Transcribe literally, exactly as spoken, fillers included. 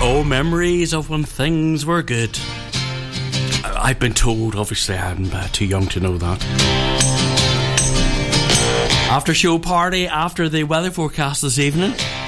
Oh, memories of when things were good. I've been told, obviously I'm uh, too young to know that. After show party, after the weather forecast this evening.